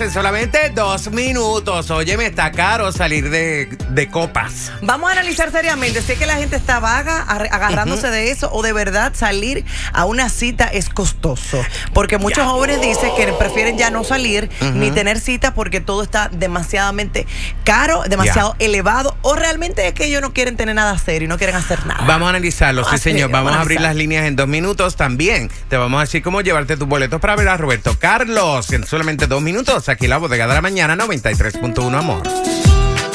en solamente 2 minutos. Óyeme, está caro salir de copas. Vamos a analizar seriamente si es que la gente está vaga agarrándose de eso o de verdad salir a una cita es costoso. Porque muchos jóvenes dicen que prefieren ya no salir ni tener cita porque todo está demasiadamente caro, demasiado elevado, o realmente es que ellos no quieren tener nada serio y no quieren hacer nada. Vamos a analizarlo, sí señor. Vamos a abrir las líneas en 2 minutos. También te vamos a decir cómo llevarte tus boletos para ver a Roberto Carlos en solamente 2 minutos. Aquí en la Bodega de la Mañana 93.1 Amor.